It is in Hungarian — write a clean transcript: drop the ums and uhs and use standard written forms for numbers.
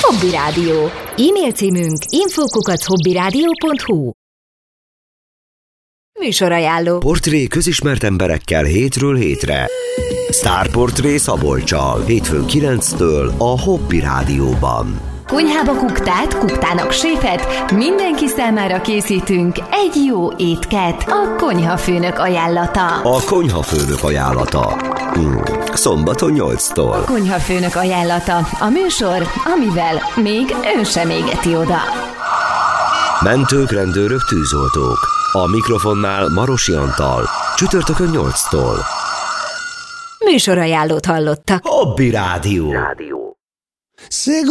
Hobby Rádió. E-mail címünk info@hobbyradio.hu. Műsorajánló. Portré közismert emberekkel hétről hétre. Sztárportré Szabolccsal. Hétfőn 9-től a Hobby Rádióban. Konyhába kuktát, kuktának séfet, mindenki számára készítünk egy jó étket. A konyhafőnök ajánlata. A konyhafőnök ajánlata. Szombaton 8-tól. A konyhafőnök ajánlata. A műsor, amivel még ön sem égeti oda. Mentők, rendőrök, tűzoltók. A mikrofonnál Marosi Antal. Csütörtökön 8-tól. Műsorajánlót hallottak. Hobby Rádió.